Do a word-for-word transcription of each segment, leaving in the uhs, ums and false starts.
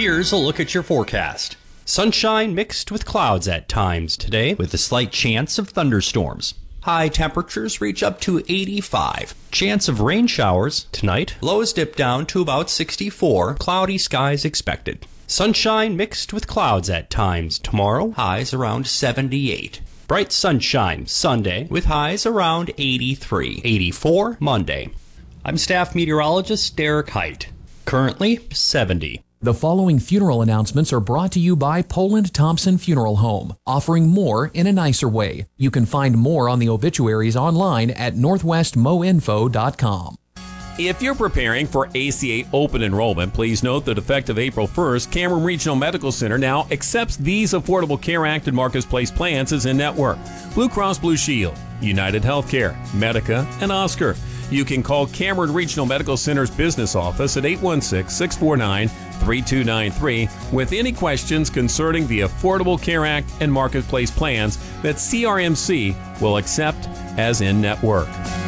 Here's a look at your forecast. Sunshine mixed with clouds at times today, with a slight chance of thunderstorms. High temperatures reach up to eighty-five. Chance of rain showers tonight. Lows dip down to about sixty-four. Cloudy skies expected. Sunshine mixed with clouds at times tomorrow. Highs around seventy-eight. Bright sunshine Sunday with highs around eighty-three. eighty-four Monday. I'm staff meteorologist Derek Height. Currently seventy. The following funeral announcements are brought to you by Poland Thompson Funeral Home, offering more in a nicer way. You can find more on the obituaries online at northwest mo info dot com. If you're preparing for A C A open enrollment, please note that effective April first, Cameron Regional Medical Center now accepts these Affordable Care Act and Marketplace plans as in-network. Blue Cross Blue Shield, United Healthcare, Medica, and Oscar. You can call Cameron Regional Medical Center's business office at eight one six, six four nine, three two nine three with any questions concerning the Affordable Care Act and Marketplace plans that C R M C will accept as in-network.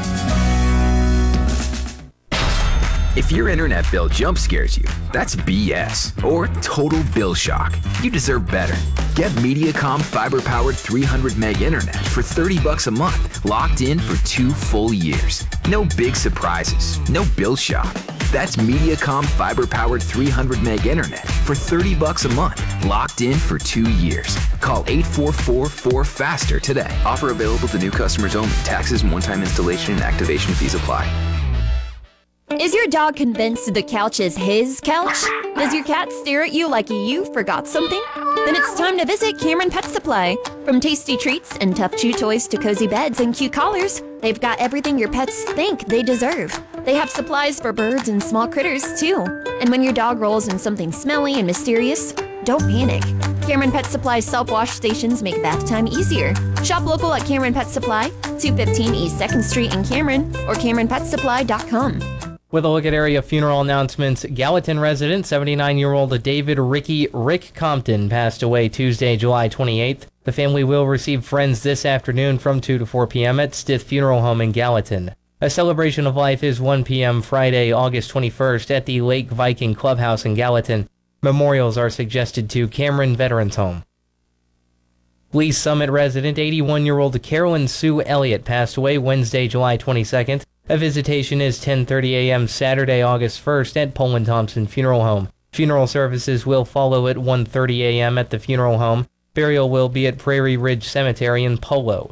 If your internet bill jump scares you, that's B S or total bill shock. You deserve better. Get Mediacom fiber-powered three hundred meg internet for thirty bucks a month, locked in for two full years. No big surprises, no bill shock. That's Mediacom fiber-powered three hundred meg internet for thirty bucks a month, locked in for two years. Call eight four four, four faster today. Offer available to new customers only. Taxes and one-time installation and activation fees apply. Is your dog convinced the couch is his couch? Does your cat stare at you like you forgot something? Then it's time to visit Cameron Pet Supply. From tasty treats and tough chew toys to cozy beds and cute collars, they've got everything your pets think they deserve. They have supplies for birds and small critters, too. And when your dog rolls in something smelly and mysterious, don't panic. Cameron Pet Supply's self-wash stations make bath time easier. Shop local at Cameron Pet Supply, two fifteen East second Street in Cameron, or cameron pet supply dot com. With a look at area funeral announcements, Gallatin resident seventy-nine-year-old David Ricky Rick Compton passed away Tuesday, July twenty-eighth. The family will receive friends this afternoon from two to four p.m. at Stith Funeral Home in Gallatin. A celebration of life is one p.m. Friday, August twenty-first at the Lake Viking Clubhouse in Gallatin. Memorials are suggested to Cameron Veterans Home. Lee Summit resident eighty-one-year-old Carolyn Sue Elliott passed away Wednesday, July twenty-second. A visitation is ten thirty a.m. Saturday, August first at Poland Thompson Funeral Home. Funeral services will follow at one thirty a.m. at the funeral home. Burial will be at Prairie Ridge Cemetery in Polo.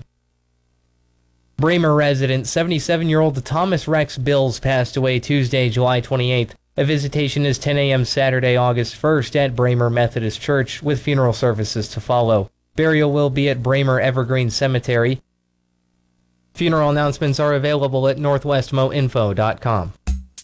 Bramer resident seventy-seven-year-old Thomas Rex Bills passed away Tuesday, July twenty-eighth. A visitation is ten a.m. Saturday, August first at Bramer Methodist Church with funeral services to follow. Burial will be at Bramer Evergreen Cemetery. Funeral announcements are available at northwest mo info dot com.